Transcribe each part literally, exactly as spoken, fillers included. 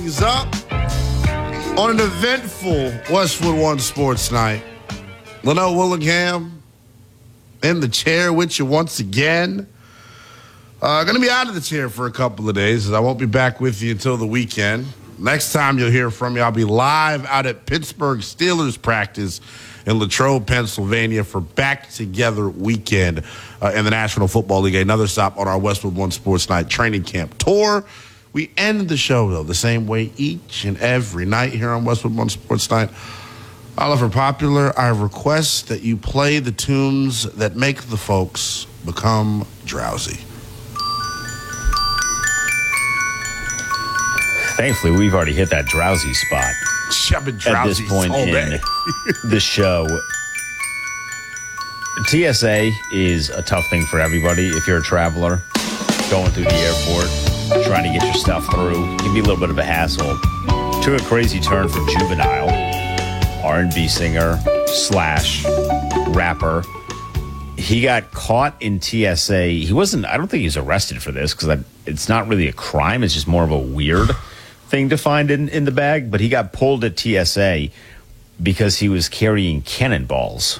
things up on an eventful Westwood One Sports Night. Leno Willingham in the chair with you once again. Uh, going to be out of the chair for a couple of days, as I won't be back with you until the weekend. Next time you'll hear from me, I'll be live out at Pittsburgh Steelers practice in Latrobe, Pennsylvania for Back Together weekend uh, in the National Football League. Another stop on our Westwood One Sports Night training camp tour. We end the show, though, the same way each and every night here on Westwood One Sports Night. Oliver Popular, I request that you play the tunes that make the folks become drowsy. Thankfully, we've already hit that drowsy spot. I've been drowsy at this point all day. in the show. T S A is a tough thing for everybody. If you're a traveler going through the airport, trying to get your stuff through, it can be a little bit of a hassle. Took a crazy turn for Juvenile, R and B singer slash rapper. He got caught in T S A. He wasn't, I don't think he was arrested for this because it's not really a crime. It's just more of a weird thing to find in, in the bag. But he got pulled at T S A because he was carrying cannonballs.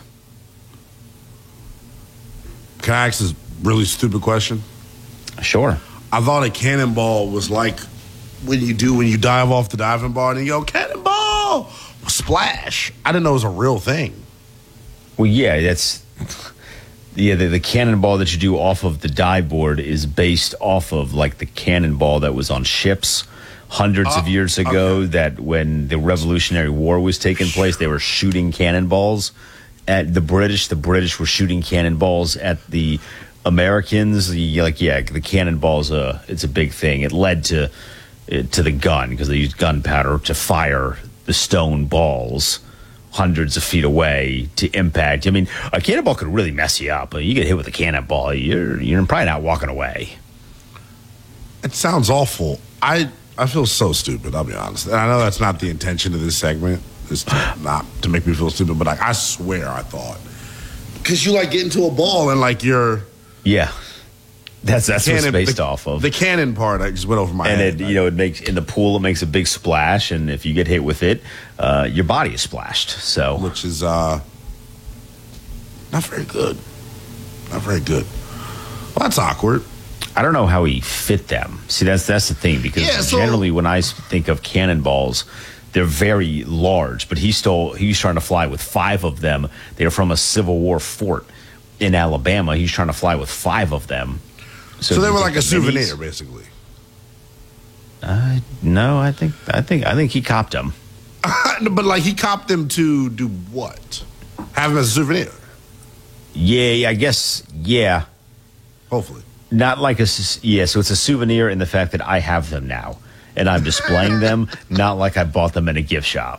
Can I ask this really stupid question? Sure. I thought a cannonball was like when you do when you dive off the diving board and you go, cannonball, splash. I didn't know it was a real thing. Well, yeah, that's... Yeah, the, the cannonball that you do off of the dive board is based off of like the cannonball that was on ships hundreds uh, of years ago. Okay. That when the Revolutionary War was taking place, they were shooting cannonballs at the British. The British were shooting cannonballs at the Americans. The, like, yeah, the cannonball's a it's a big thing. It led to to the gun because they used gunpowder to fire the stone balls hundreds of feet away to impact. I mean, a cannonball could really mess you up. You get hit with a cannonball, you're you're probably not walking away. It sounds awful. I I feel so stupid, I'll be honest. And I know that's not the intention of this segment, is to not to make me feel stupid, but like, I swear I thought. Because you like get into a ball and like you're... Yeah. That's that's cannon, what it's based the, off of. The cannon part, I just went over my and head. And it, you know, it makes in the pool, it makes a big splash, and if you get hit with it, uh, your body is splashed. So, which is uh, not very good. Not very good. Well, that's awkward. I don't know how he fit them. See, that's that's the thing because yeah, so, generally when I think of cannonballs, they're very large. But he stole. He was trying to fly with five of them. They were from a Civil War fort in Alabama. He's trying to fly with five of them. So, so they were like a souvenir, minis. basically. Uh, no, I think I think I think he copped them. But like he copped them to do what? Have them as a souvenir. Yeah, I guess. Yeah. Hopefully. Not like a yeah. So it's a souvenir in the fact that I have them now and I'm displaying them. Not like I bought them in a gift shop.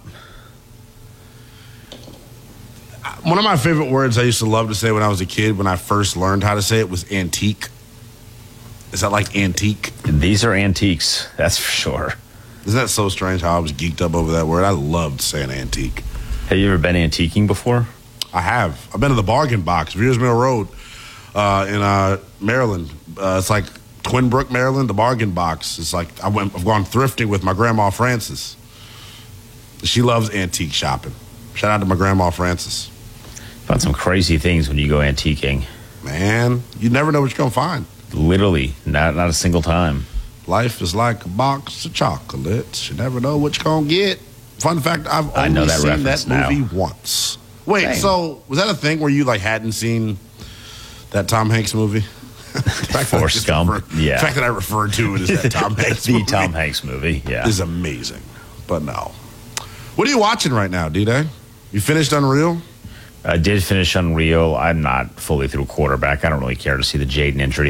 One of my favorite words I used to love to say when I was a kid, when I first learned how to say it, was antique. Is that like antique? These are antiques, that's for sure. Isn't that so strange how I was geeked up over that word? I loved saying antique. Have you ever been antiquing before? I have. I've been to the Bargain Box, Veers Mill Road uh, in uh, Maryland. Uh, it's like Twin Brook, Maryland, the Bargain Box. It's like I went, I've gone thrifting with my grandma, Frances. She loves antique shopping. Shout out to my grandma, Frances. Found some crazy things when you go antiquing. Man, you never know what you're going to find. Literally, not not a single time. Life is like a box of chocolates. You never know what you're going to get. Fun fact, I've only I know that seen that movie now. once. Wait, Dang. So was that a thing where you like hadn't seen that Tom Hanks movie? Forrest Gump, refer, yeah. The fact that I referred to it as that Tom Hanks the movie. The Tom Hanks movie, yeah. Is amazing. But no. What are you watching right now, D-Day? You finished Unreal? I did finish Unreal. I'm not fully through quarterback. I don't really care to see the Jaden injury